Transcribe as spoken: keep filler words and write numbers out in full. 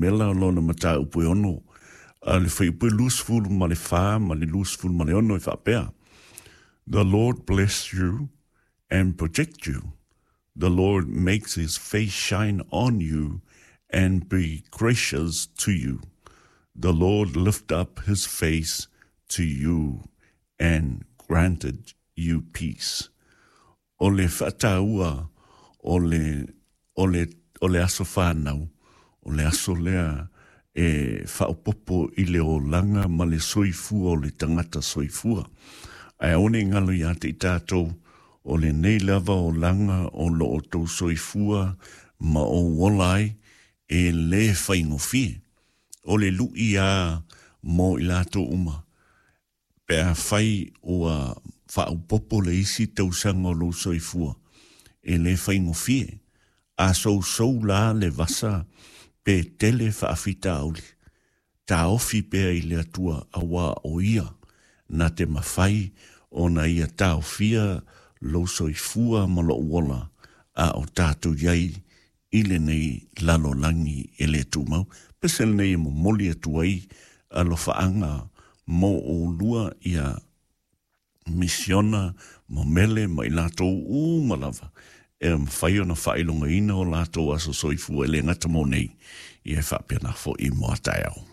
mela o lona mata upu ono. A le whai upu lusful ma le wha, ma le lusful ma le ono i whapea. The Lord bless you and protect you. The Lord makes his face shine on you and be gracious to you. The Lord lift up his face to you and granted you peace. O le whataua, o le, o le, o le aso whanau, o le aso lea e whaopopo i le o langa ma le soifua o le tangata soifua. Ai one ngalo ia te tātou o le nei lava o langa o lo o tau soifua ma o wolai e le whaingofi. O le lui a mo i lato uma. Pea whai o a whaopopo le isi tausanga o lo soifua. E le whaingofi. A sou sou la le vasa pe tele whaafita auli. Ta ofi pea i le atua awa o ia. Na te mawhai o na ia tau fia lo soifua ma lo uola a o tātou iai ile nei lalo langi e le tūmau. Pesel nei mo moli atu ai a lo whaanga mo o lua ia misiona mo mele mai lātou u malawa. E mwhai o na whailonga ina o lātou aso soifua e le ngata mo nei i e whapena fo i moa tai au.